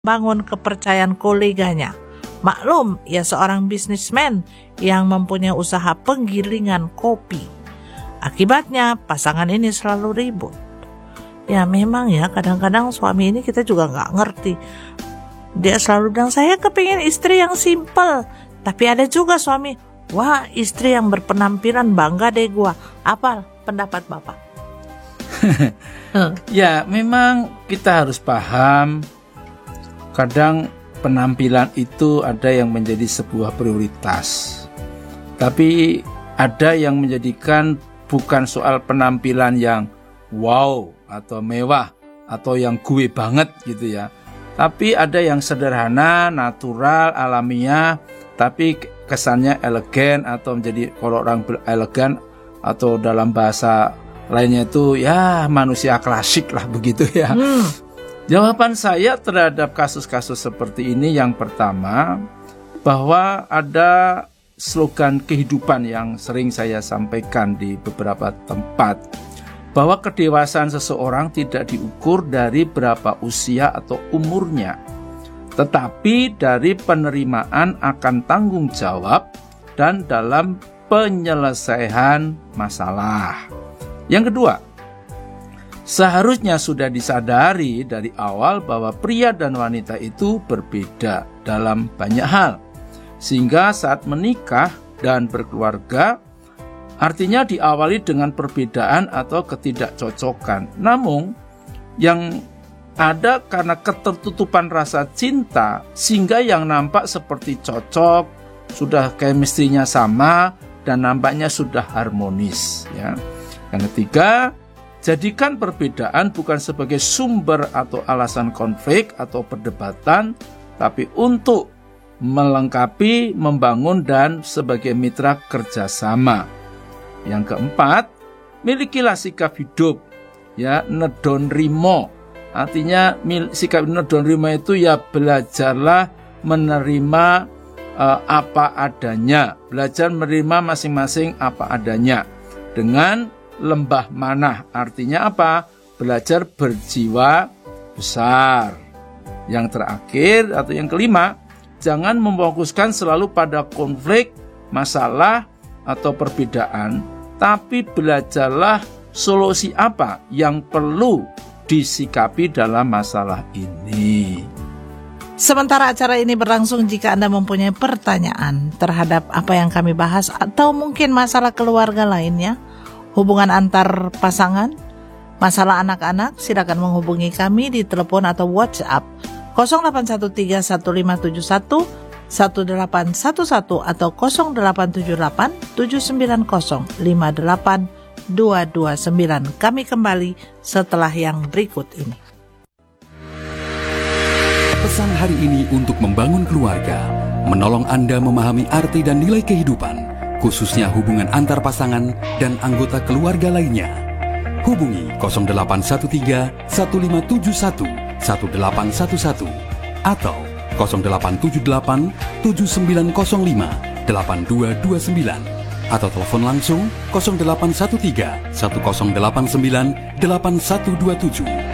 bangun kepercayaan koleganya. Maklum, ia seorang bisnismen yang mempunyai usaha penggilingan kopi. Akibatnya, pasangan ini selalu ribut. Ya memang ya, kadang-kadang suami ini kita juga nggak ngerti. Dia selalu bilang, saya kepingin istri yang simpel. Tapi ada juga suami, wah istri yang berpenampilan, bangga deh gua. Apa pendapat Bapak? Ya memang kita harus paham, kadang penampilan itu ada yang menjadi sebuah prioritas. Tapi ada yang menjadikan bukan soal penampilan yang wow atau mewah atau yang gue banget gitu ya. Tapi ada yang sederhana, natural, alamiah, tapi kesannya elegan atau menjadi, kalau orang elegan atau dalam bahasa lainnya itu ya manusia klasik lah begitu ya. Jawaban saya terhadap kasus-kasus seperti ini yang pertama, bahwa ada slogan kehidupan yang sering saya sampaikan di beberapa tempat, bahwa kedewasaan seseorang tidak diukur dari berapa usia atau umurnya, tetapi dari penerimaan akan tanggung jawab dan dalam penyelesaian masalah. Yang kedua, seharusnya sudah disadari dari awal bahwa pria dan wanita itu berbeda dalam banyak hal. Sehingga saat menikah dan berkeluarga, artinya diawali dengan perbedaan atau ketidakcocokan. Namun, yang ada karena ketertutupan rasa cinta, sehingga yang nampak seperti cocok, sudah chemistry-nya sama, dan nampaknya sudah harmonis. Ya. Yang ketiga, jadikan perbedaan bukan sebagai sumber atau alasan konflik atau perdebatan, tapi untuk melengkapi, membangun, dan sebagai mitra kerjasama. Yang keempat, milikilah sikap hidup, ya, nedon rimo. Artinya sikap nedon rimo itu ya belajarlah menerima apa adanya, belajar menerima masing-masing apa adanya dengan lembah manah. Artinya apa? Belajar berjiwa besar. Yang terakhir atau yang kelima, jangan memfokuskan selalu pada konflik, masalah, atau perbedaan, tapi belajarlah solusi apa yang perlu disikapi dalam masalah ini. Sementara acara ini berlangsung, jika Anda mempunyai pertanyaan terhadap apa yang kami bahas atau mungkin masalah keluarga lainnya, hubungan antar pasangan, masalah anak-anak, silakan menghubungi kami di telepon atau WhatsApp 0813-1571-1811 atau 0878-790-58229. Kami kembali setelah yang berikut ini. Pesan hari ini untuk membangun keluarga, menolong Anda memahami arti dan nilai kehidupan, khususnya hubungan antar pasangan dan anggota keluarga lainnya. Hubungi 0813-1571-1811 atau 0878-7905-8229 atau telepon langsung 0813-1089-8127.